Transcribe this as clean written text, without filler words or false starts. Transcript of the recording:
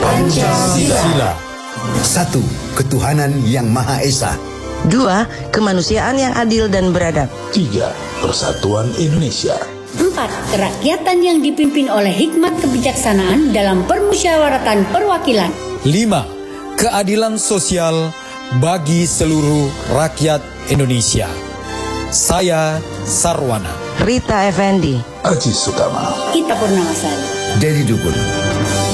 Pancasila. 1. Ketuhanan yang Maha Esa. 2. Kemanusiaan yang adil dan beradab. 3. Persatuan Indonesia. 4. Kerakyatan yang dipimpin oleh hikmat kebijaksanaan dalam permusyawaratan perwakilan. 5. Keadilan sosial bagi seluruh rakyat Indonesia. Saya Sarwana. Rita Effendi. Aji Sukama. Kita Purnamasari. Dedi Dukun.